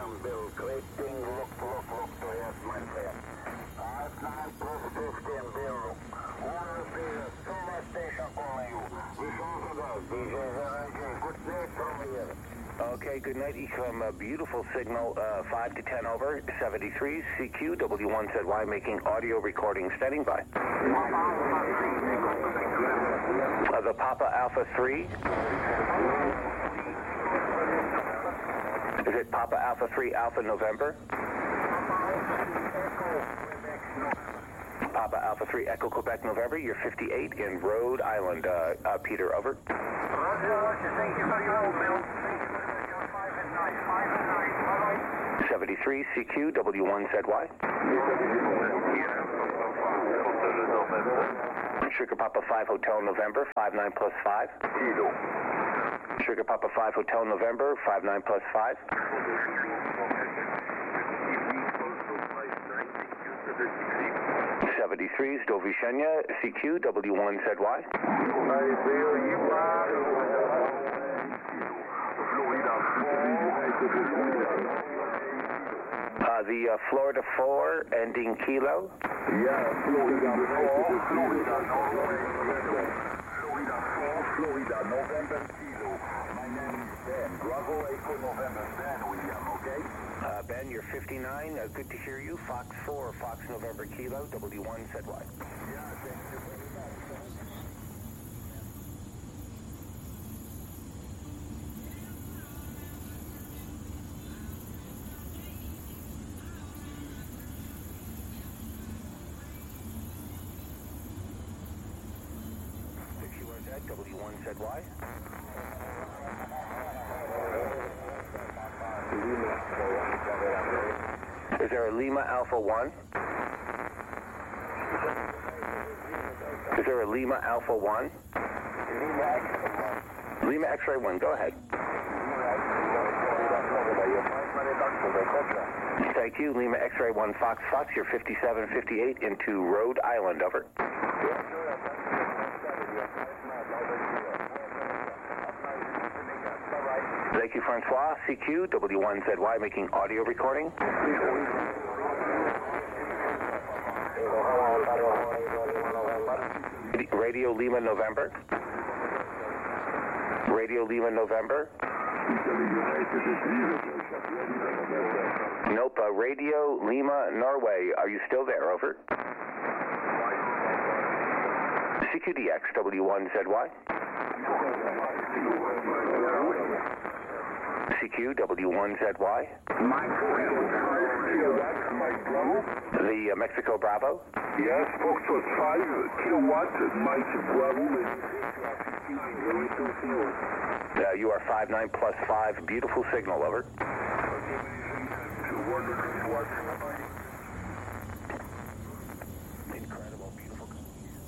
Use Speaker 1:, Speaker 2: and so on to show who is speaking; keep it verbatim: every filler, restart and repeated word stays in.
Speaker 1: fifteen, Bill. Great thing. Look, look, look to yes, my friend. five nine plus fifteen, Bill. One Bill. Silver Station calling you. This also does. D J Zeranje. Good night from here.
Speaker 2: Okay, good night. You come a beautiful signal, uh, five to ten over, seventy-three, C Q, W one Z Y, making audio recording, standing by. Uh, the Papa Alpha three. Is it Papa Alpha three, Alpha November? Papa Alpha three, Echo Quebec November, you're fifty-eight in Rhode Island. Uh, uh, Peter, over.
Speaker 1: Roger, Roger, thank you very well, Bill. five at night, five at night, all right.
Speaker 2: seventy-three, C Q, W one Z Y. Sugar Papa five Hotel November, five nine plus five. Sugar Papa five Hotel November, five nine plus five. seventy-three, Zdovishenya, C Q, W one Z Y. Uh, the uh, Florida four, ending Kilo.
Speaker 1: Yeah, Florida four, Florida Norway, Florida four, Florida November Kilo. My name is Ben. Bravo Echo November, Ben William, okay?
Speaker 2: Uh, Ben, you're fifty-nine. Uh, good to hear you. Fox four, Fox November Kilo, W one Z Y.
Speaker 1: Yeah, thank you very much.
Speaker 2: W one Z Y. Is there a Lima Alpha one? Is there a Lima Alpha one? Lima X-ray one, go ahead. Thank you, Lima X-ray one Fox Fox, you're fifty-seven fifty-eight into Rhode Island, over. Thank you, Francois. C Q, W one Z Y, making audio recording. Radio Lima November. Radio Lima November. Nope, uh, Radio Lima Norway. Are you still there? Over. C Q D X, W one Z Y. C Q, W one Z Y. The uh, Mexico Bravo.
Speaker 1: Yes, Foxtrot five, kilowatt, Mike Bravo.
Speaker 2: Uh, you are five nine plus five, beautiful signal, over.